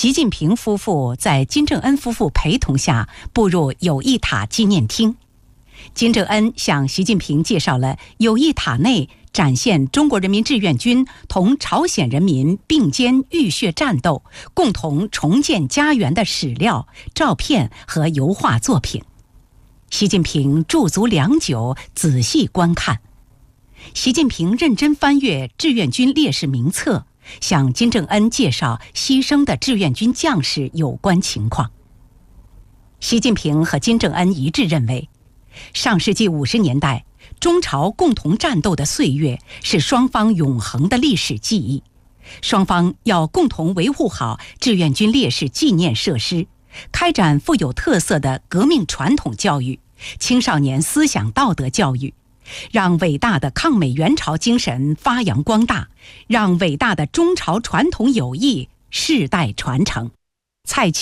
习近平夫妇在金正恩夫妇陪同下步入友谊塔纪念厅。金正恩向习近平介绍了友谊塔内展现中国人民志愿军同朝鲜人民并肩浴血战斗、共同重建家园的史料、照片和油画作品。习近平驻足良久，仔细观看。习近平认真翻阅志愿军烈士名册，向金正恩介绍牺牲的志愿军将士有关情况。习近平和金正恩一致认为，上世纪50年代中朝共同战斗的岁月是双方永恒的历史记忆，双方要共同维护好志愿军烈士纪念设施，开展富有特色的革命传统教育、青少年思想道德教育，让伟大的抗美援朝精神发扬光大，让伟大的中朝传统友谊世代传承。蔡